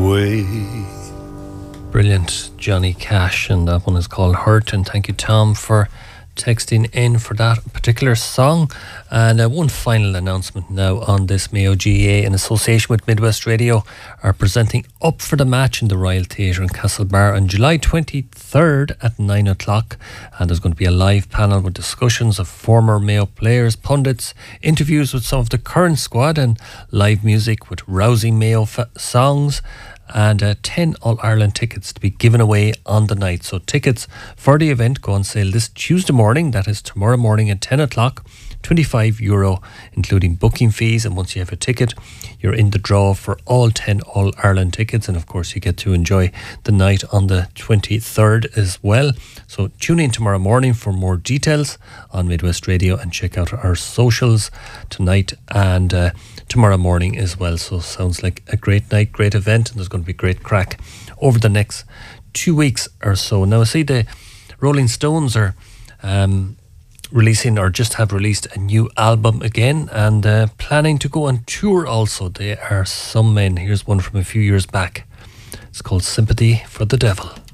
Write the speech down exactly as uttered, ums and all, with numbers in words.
away. Brilliant, Johnny Cash, and that one is called Hurt. And thank you, Tom, for texting in for that particular song. And uh, one final announcement now on this. Mayo G A, in association with Midwest Radio, are presenting Up for the Match in the Royal Theatre in Castlebar on July twenty-third at nine o'clock. And there's going to be a live panel with discussions of former Mayo players, pundits, interviews with some of the current squad, and live music with rousing Mayo f- songs. And uh, ten All-Ireland tickets to be given away on the night. So tickets for the event go on sale this Tuesday morning, that is tomorrow morning at ten o'clock, twenty-five euro including booking fees. And once you have a ticket, you're in the draw for all ten All-Ireland tickets. And of course you get to enjoy the night on the twenty-third as well. So tune in tomorrow morning for more details on Midwest Radio, and check out our socials tonight and uh, tomorrow morning as well. So sounds like a great night, great event, and there's going to be great crack over the next two weeks or so. Now I see the Rolling Stones are um, releasing, or just have released, a new album again, and uh, planning to go on tour also. They are some men. Here's one from a few years back. It's called Sympathy for the Devil.